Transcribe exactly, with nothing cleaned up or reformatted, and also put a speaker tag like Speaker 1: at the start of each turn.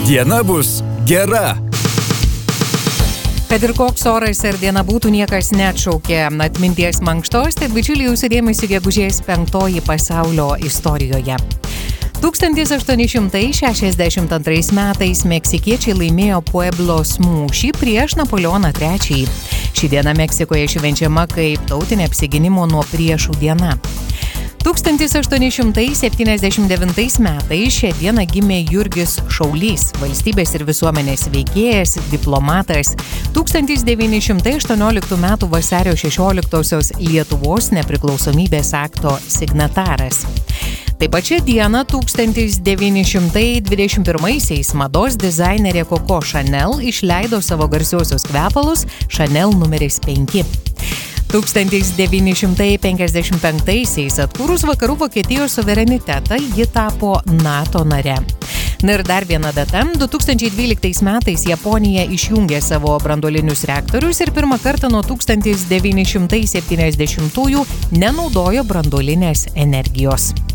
Speaker 1: Diena bus gera.
Speaker 2: Kad ir koks oras ir diena būtų, niekas neatšaukė atminties mankštos, tai bičiuliai jūsų dėmesį gegužės penktoji pasaulio istorijoje. tūkstantis aštuoni šimtai šešiasdešimt antrais metais meksikiečiai laimėjo Pueblos mūšį prieš Napoleoną trečiąjį. Ši diena Meksikoje švenčiama kaip tautinė apsigynimo nuo priešų diena. tūkstantis aštuoni šimtai septyniasdešimt devintais metais šią dieną gimė Jurgis Šaulys, valstybės ir visuomenės veikėjas, diplomatas, tūkstantis devyni šimtai aštuonioliktų metų vasario šešioliktosios Lietuvos nepriklausomybės akto signataras. Taip pat šią dieną tūkstantis devyni šimtai dvidešimt pirmaisiais mados dizainerė Coco Chanel išleido savo garsiuosius kvepalus Chanel numeris penki. tūkstantis devyni šimtai penkiasdešimt penktaisiais atkūrus vakarų Vokietijos suverenitetą, ji tapo NATO nare. Na ir dar viena data. du tūkstančiai dvyliktais metais Japonija išjungė savo branduolinius reaktorius ir pirmą kartą nuo tūkstantis devyni šimtai septyniasdešimtųjų nenaudojo branduolinės energijos.